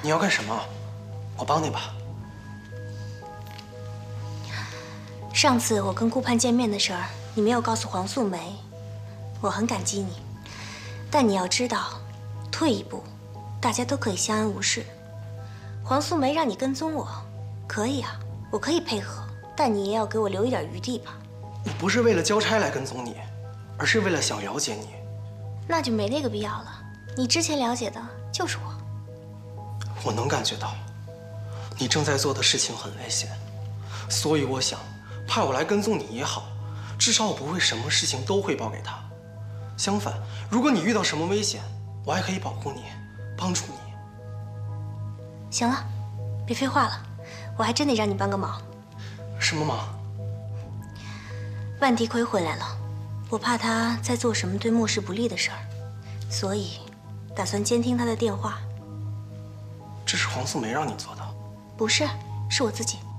你要干什么？我帮你吧。 上次我跟顾盼见面的事儿，你没有告诉黄素梅，我很感激你。但你要知道，退一步，大家都可以相安无事。黄素梅让你跟踪我，可以啊，我可以配合，但你也要给我留一点余地吧。 我不是为了交差来跟踪你，而是为了想了解你。 那就没那个必要了。你之前了解的就是我。 我能感觉到，你正在做的事情很危险，所以我想，派我来跟踪你也好，至少我不会什么事情都汇报给他。相反，如果你遇到什么危险，我还可以保护你，帮助你。 行了，别废话了，我还真得让你帮个忙。 什么忙？ 万迪奎回来了，我怕他在做什么对莫氏不利的事儿，所以打算监听他的电话。 这是黄素梅让你做的？ 不是，是我自己。